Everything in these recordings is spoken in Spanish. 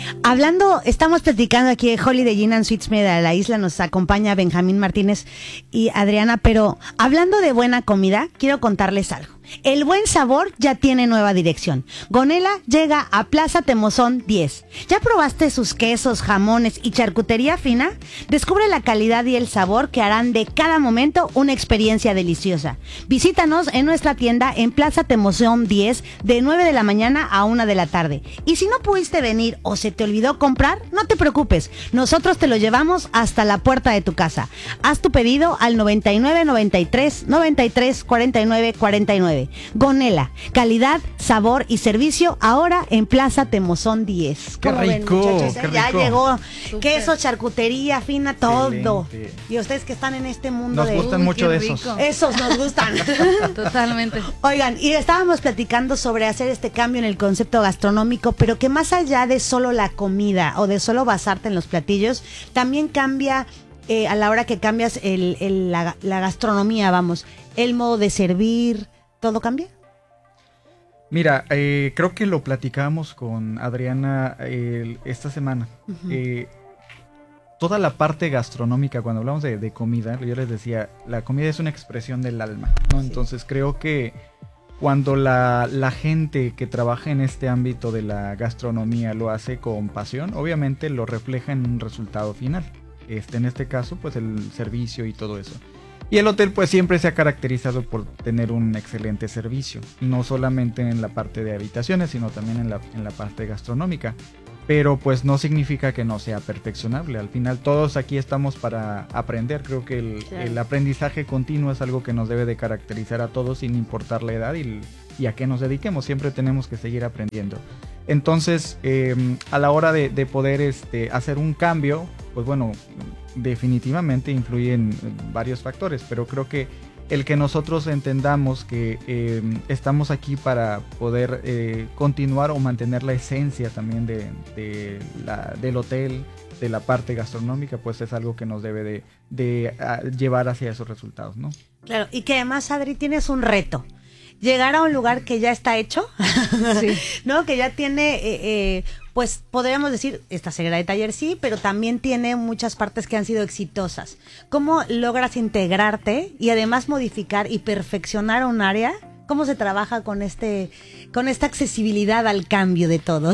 Estamos platicando aquí de Holiday Inn and Suites Meda la Isla, nos acompaña Benjamín Martínez y Adriana, pero hablando de buena comida, quiero contarles algo. El buen sabor ya tiene nueva dirección. Gonela llega a Plaza Temozón 10. ¿Ya probaste sus quesos, jamones y charcutería fina? Descubre la calidad y el sabor que harán de cada momento una experiencia deliciosa. Visítanos en nuestra tienda en Plaza Temozón 10 de 9 de la mañana a 1 de la tarde. Y si no pudiste venir o se te olvidó comprar, no te preocupes. Nosotros te lo llevamos hasta la puerta de tu casa. Haz tu pedido al 99 93 93 49 49. Gonela, calidad, sabor y servicio ahora en Plaza Temozón 10. ¡Qué rico! Ven, ¡Qué rico! Ya llegó. Súper. Queso, charcutería fina, todo. Excelente. Y ustedes que están en este mundo Nos gustan mucho de esos. Esos nos gustan. Totalmente. Oigan, y estábamos platicando sobre hacer este cambio en el concepto gastronómico, pero que más allá de solo la comida o de solo basarte en los platillos, también cambia a la hora que cambias la gastronomía, vamos, el modo de servir, ¿todo cambia? Mira, creo que lo platicábamos con Adriana esta semana. Uh-huh. Toda la parte gastronómica, cuando hablamos de comida, yo les decía, la comida es una expresión del alma, ¿no? Sí. Entonces creo que cuando la gente que trabaja en este ámbito de la gastronomía lo hace con pasión, obviamente lo refleja en un resultado final. En este caso, pues el servicio y todo eso. Y el hotel pues siempre se ha caracterizado por tener un excelente servicio, no solamente en la parte de habitaciones, sino también en la parte gastronómica. Pero pues no significa que no sea perfeccionable. Al final todos aquí estamos para aprender. Creo que el aprendizaje continuo es algo que nos debe de caracterizar a todos sin importar la edad y a qué nos dediquemos. Siempre tenemos que seguir aprendiendo. Entonces, a la hora de poder hacer un cambio, pues bueno, definitivamente influyen varios factores, pero creo que el que nosotros entendamos que estamos aquí para poder continuar o mantener la esencia también del hotel, de la parte gastronómica, pues es algo que nos debe de llevar hacia esos resultados, ¿no? Claro, y que además, Adri, tienes un reto. Llegar a un lugar que ya está hecho, sí. ¿No? Que ya tiene, pues podríamos decir, esta ceguera de taller sí, pero también tiene muchas partes que han sido exitosas. ¿Cómo logras integrarte y además modificar y perfeccionar un área? ¿Cómo se trabaja con esta accesibilidad al cambio de todos?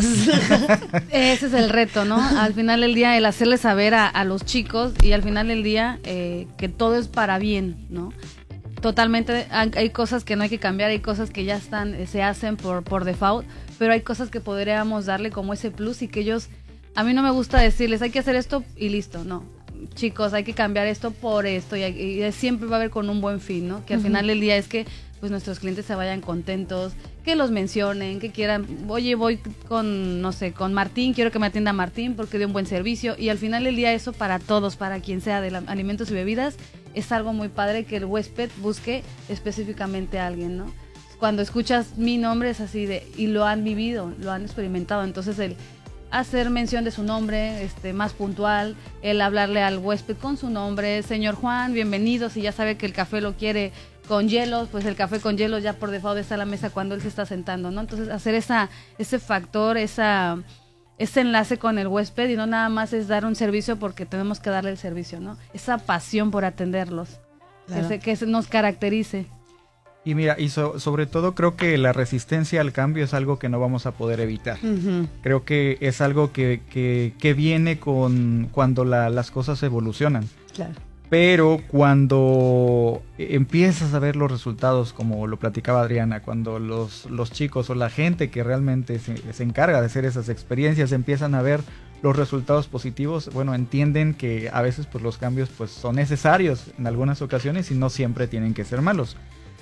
Ese es el reto, ¿no? Al final del día, el hacerle saber a los chicos y al final del día que todo es para bien, ¿no? Totalmente, hay cosas que no hay que cambiar, hay cosas que ya se hacen por default, pero hay cosas que podríamos darle como ese plus y que ellos, a mí no me gusta decirles hay que hacer esto y listo, no, chicos, hay que cambiar esto por esto y siempre va a haber con un buen fin, ¿no? Que al final del día es que pues nuestros clientes se vayan contentos, que los mencionen, que quieran, oye, voy con, no sé, con Martín, quiero que me atienda Martín porque dio un buen servicio y al final del día eso para todos, para quien sea de alimentos y bebidas, es algo muy padre que el huésped busque específicamente a alguien, ¿no? Cuando escuchas mi nombre es así y lo han vivido, lo han experimentado, entonces el hacer mención de su nombre, más puntual, el hablarle al huésped con su nombre, señor Juan, bienvenido, si ya sabe que el café lo quiere con hielos, pues el café con hielos ya por default está a la mesa cuando él se está sentando, ¿no? Entonces hacer ese factor, ese enlace con el huésped y no nada más es dar un servicio porque tenemos que darle el servicio, ¿no? Esa pasión por atenderlos, claro. que nos caracterice. Y mira, y sobre todo creo que la resistencia al cambio es algo que no vamos a poder evitar. Uh-huh. Creo que es algo que viene cuando las cosas evolucionan. Claro. Pero cuando empiezas a ver los resultados, como lo platicaba Adriana, cuando los chicos o la gente que realmente se encarga de hacer esas experiencias empiezan a ver los resultados positivos, bueno, entienden que a veces pues los cambios pues son necesarios en algunas ocasiones y no siempre tienen que ser malos.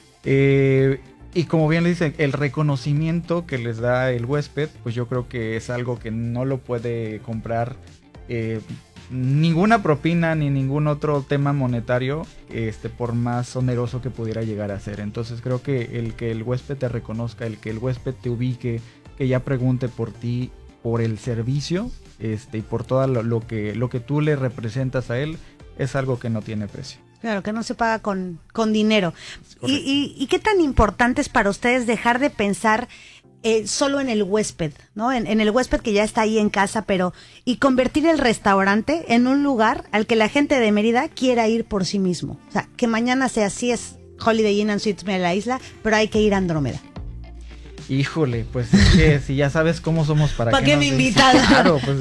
Y como bien le dicen, el reconocimiento que les da el huésped, pues yo creo que es algo que no lo puede comprar ninguna propina ni ningún otro tema monetario, por más oneroso que pudiera llegar a ser. Entonces creo que el huésped te reconozca, el que el huésped te ubique, que ya pregunte por ti, por el servicio, y por todo lo que tú le representas a él, es algo que no tiene precio. Claro, que no se paga con dinero. ¿Y qué tan importante es para ustedes dejar de pensar solo en el huésped, ¿no? En el huésped que ya está ahí en casa, y convertir el restaurante en un lugar al que la gente de Mérida quiera ir por sí mismo. O sea, que mañana sea así, es Holiday Inn and Suites Mérida la Isla, pero hay que ir a Andrómeda. Híjole, pues es que si ya sabes cómo somos, ¿para qué me invitas? Claro, pues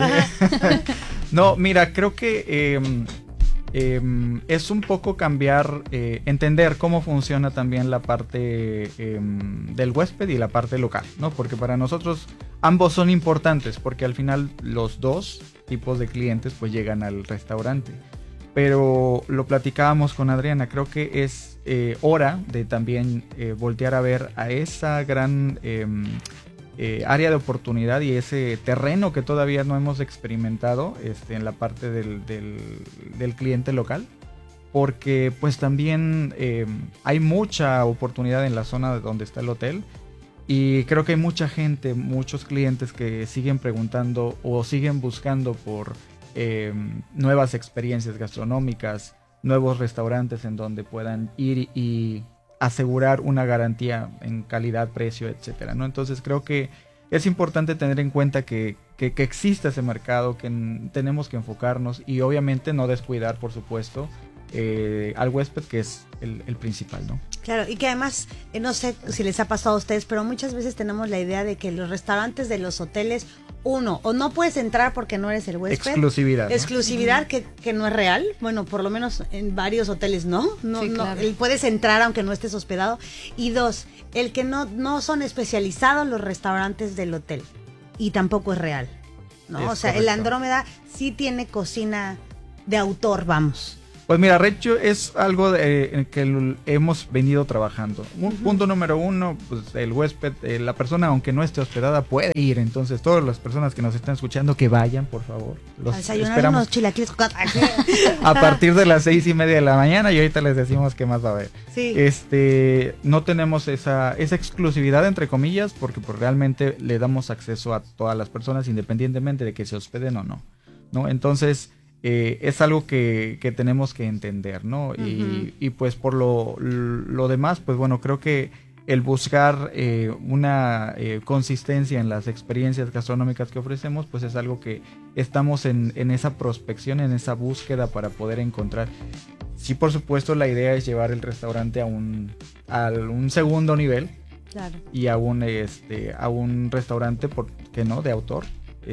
no, mira, creo que es un poco cambiar, entender cómo funciona también la parte del huésped y la parte local, ¿no? Porque para nosotros ambos son importantes, porque al final los dos tipos de clientes pues llegan al restaurante. Pero lo platicábamos con Adriana, creo que es hora de también voltear a ver a esa gran área de oportunidad y ese terreno que todavía no hemos experimentado en la parte del cliente local, porque pues también hay mucha oportunidad en la zona donde está el hotel, y creo que hay mucha gente, muchos clientes que siguen preguntando o siguen buscando por nuevas experiencias gastronómicas, nuevos restaurantes en donde puedan ir y asegurar una garantía en calidad, precio, etcétera, ¿no? Entonces creo que es importante tener en cuenta que existe ese mercado, que tenemos que enfocarnos y obviamente no descuidar, por supuesto, al huésped, que es el principal, ¿no? Claro, y que además, no sé si les ha pasado a ustedes, pero muchas veces tenemos la idea de que los restaurantes de los hoteles, o no puedes entrar porque no eres el huésped. Exclusividad, ¿no? Exclusividad que no es real. Bueno, por lo menos en varios hoteles no, sí, claro. Puedes entrar aunque no estés hospedado. Y dos, el que no son especializados los restaurantes del hotel. Y tampoco es real, ¿no? Es o sea, correcto. el Andrómeda sí tiene cocina de autor, vamos. Pues mira, Reggio es algo que hemos venido trabajando. Punto número uno, pues el huésped, la persona aunque no esté hospedada puede ir. Entonces todas las personas que nos están escuchando que vayan, por favor. Los Desayunar esperamos unos chilaquiles a partir de las 6:30 de la mañana y ahorita les decimos qué más va a haber. Sí. No tenemos esa exclusividad entre comillas porque pues, realmente le damos acceso a todas las personas independientemente de que se hospeden o no, ¿no? Entonces es algo que tenemos que entender, ¿no? Uh-huh. Y pues por lo demás, pues bueno, creo que el buscar una consistencia en las experiencias gastronómicas que ofrecemos, pues es algo que estamos en esa prospección, en esa búsqueda para poder encontrar. Sí, por supuesto, la idea es llevar el restaurante a un segundo nivel. Claro. Y a un restaurante, ¿por qué no?, de autor.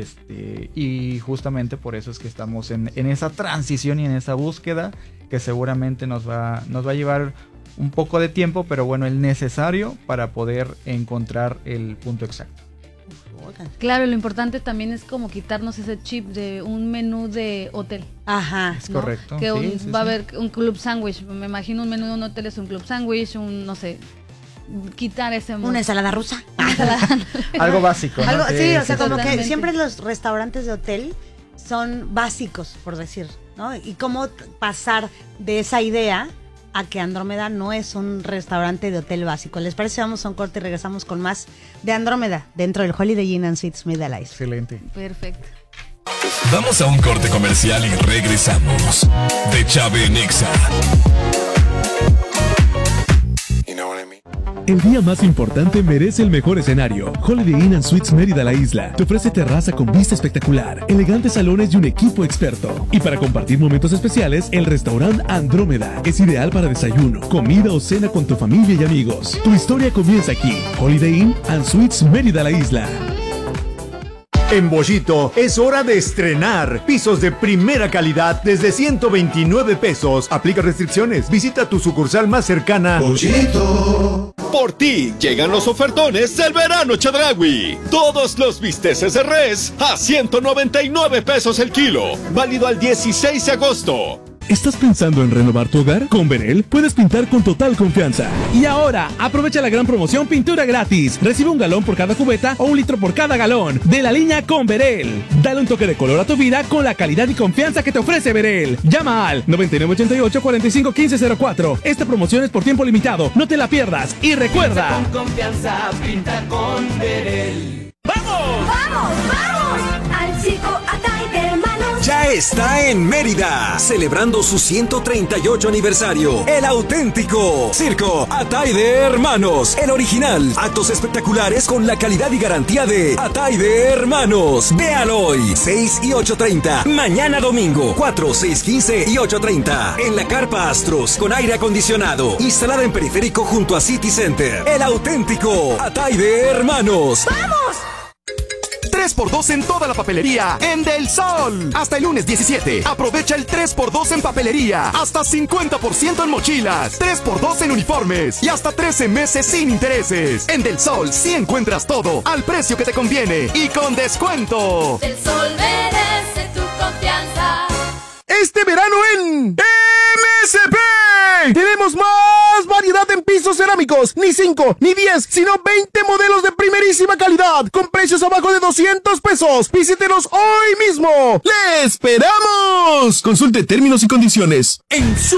Y justamente por eso es que estamos en esa transición y en esa búsqueda que seguramente nos va a llevar un poco de tiempo, pero bueno, el necesario para poder encontrar el punto exacto. Claro, lo importante también es como quitarnos ese chip de un menú de hotel. Ajá. Es correcto. Que Sí, va a haber un club sándwich. Me imagino un menú de un hotel es un club sándwich, no sé, quitar ese mood. Una ensalada rusa. Algo básico, ¿no? Sí, o sea, como que Totalmente. siempre los restaurantes de hotel son básicos, por decir, ¿no? Y cómo pasar de esa idea a que Andrómeda no es un restaurante de hotel básico. ¿Les parece? Vamos a un corte y regresamos con más de Andrómeda dentro del Holiday Inn and Suites Mérida la Isla. Excelente. Perfecto. Vamos a un corte comercial y regresamos. De Chave en Exa. El día más importante merece el mejor escenario. Holiday Inn and Suites Mérida la Isla te ofrece terraza con vista espectacular, elegantes salones y un equipo experto. Y para compartir momentos especiales, el restaurante Andrómeda es ideal para desayuno, comida o cena con tu familia y amigos. Tu historia comienza aquí. Holiday Inn and Suites Mérida la Isla. En Bollito es hora de estrenar pisos de primera calidad desde 129 pesos. Aplica restricciones. Visita tu sucursal más cercana. Bollito. Por ti llegan los ofertones del verano Chedraui. Todos los bisteces de res a 199 pesos el kilo. Válido al 16 de agosto. ¿Estás pensando en renovar tu hogar? Con Verel puedes pintar con total confianza. Y ahora, aprovecha la gran promoción pintura gratis. Recibe 1 galón por cada cubeta o 1 litro por cada galón de la línea con Verel. Dale un toque de color a tu vida con la calidad y confianza que te ofrece Verel. Llama al 9988-451504. Esta promoción es por tiempo limitado. No te la pierdas. Y recuerda... Con confianza, pinta con Verel. ¡Vamos! ¡Vamos! ¡Vamos! Al circo Atay de Hermanos. Ya está en Mérida, celebrando su 138 aniversario. El auténtico Circo Ataide Hermanos, el original. Actos espectaculares con la calidad y garantía de Ataide Hermanos. Véalo hoy, 6 y 8:30. Mañana domingo, 4, 6, 15 y 8:30. En la Carpa Astros, con aire acondicionado, instalada en periférico junto a City Center. El auténtico Ataide Hermanos. ¡Vamos! 3x2 en toda la papelería en Del Sol. Hasta el lunes 17. Aprovecha el 3x2 en papelería. Hasta 50% en mochilas. 3x2 en uniformes. Y hasta 13 meses sin intereses. En Del Sol sí encuentras todo al precio que te conviene y con descuento. Del Sol merece tu confianza. Este verano en MSP tenemos más variedad en pisos cerámicos. Ni 5, ni 10, sino 20 modelos de primerísima calidad con precios abajo de 200 pesos. Visítenos hoy mismo. ¡Le esperamos! Consulte términos y condiciones. En